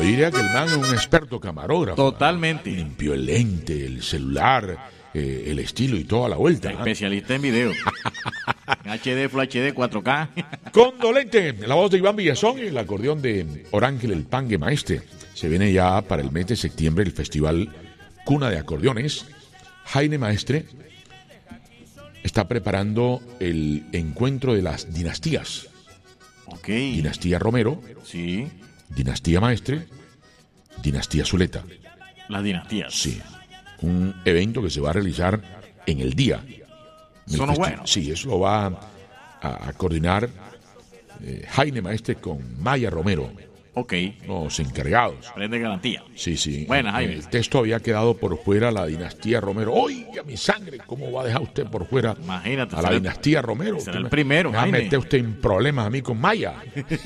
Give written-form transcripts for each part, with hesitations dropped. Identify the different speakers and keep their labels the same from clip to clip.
Speaker 1: diría que el man es un experto camarógrafo.
Speaker 2: Totalmente.
Speaker 1: Limpió el lente, el celular, el estilo y toda la vuelta.
Speaker 2: Especialista en video. HD, Full HD, 4K.
Speaker 1: Condolente, la voz de Iván Villazón y el acordeón de Orángel el Pangue Maestre. Se viene ya para el mes de septiembre el festival Cuna de Acordeones. Jaime Maestre está preparando el encuentro de las dinastías.
Speaker 2: Ok.
Speaker 1: Dinastía Romero,
Speaker 2: Sí.
Speaker 1: Dinastía Maestre, Dinastía Zuleta.
Speaker 2: Las dinastías.
Speaker 1: Sí, un evento que se va a realizar en el día.
Speaker 2: Eso no es bueno.
Speaker 1: Sí, eso lo va a coordinar Jaime Maestre con Maya Romero,
Speaker 2: Ok.
Speaker 1: los encargados.
Speaker 2: Prende garantía.
Speaker 1: Sí, sí.
Speaker 2: Buena, Jaime.
Speaker 1: El texto había quedado por fuera la dinastía Romero. ¡Oiga, mi sangre! ¿Cómo va a dejar usted por fuera
Speaker 2: Imagínate.
Speaker 1: a la dinastía Romero?
Speaker 2: Será el primero,
Speaker 1: me va a
Speaker 2: Jaime.
Speaker 1: meter usted en problemas a mí con Maya.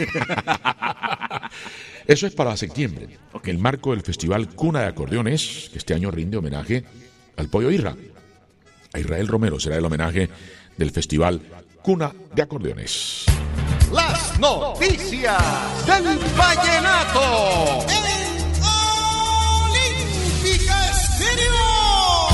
Speaker 1: Eso es para septiembre.
Speaker 2: Ok.
Speaker 1: En el marco del festival Cuna de Acordeones, que este año rinde homenaje al Pollo Irra. A Israel Romero será el homenaje del festival Cuna de Acordeones.
Speaker 3: Las noticias del vallenato. Olímpica Estéreo.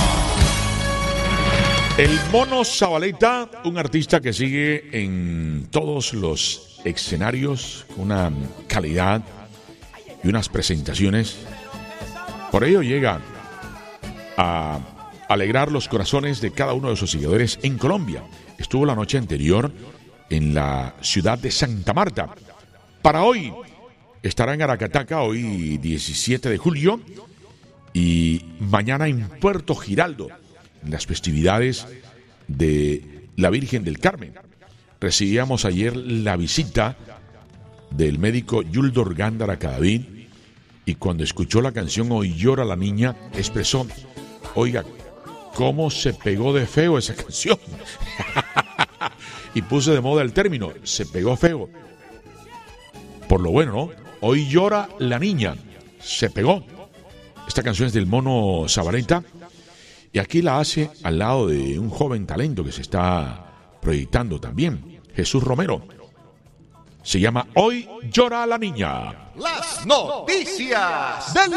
Speaker 1: El Mono Zabaleta, un artista que sigue en todos los escenarios, una calidad y unas presentaciones. Por ello llega a alegrar los corazones de cada uno de sus seguidores en Colombia. Estuvo la noche anterior en la ciudad de Santa Marta. Para hoy estará en Aracataca, hoy 17 de julio, y mañana en Puerto Giraldo, en las festividades de la Virgen del Carmen. Recibíamos ayer la visita del médico Yuldor Gándara Cadavid, y cuando escuchó la canción Hoy llora la niña, expresó: oiga, ¿cómo se pegó de feo esa canción? Y puse de moda el término, se pegó feo. Por lo bueno, ¿no? Hoy llora la niña, se pegó. Esta canción es del Mono Zabaleta, y aquí la hace al lado de un joven talento que se está proyectando también, Jesús Romero. Se llama Hoy llora la niña.
Speaker 3: Las noticias del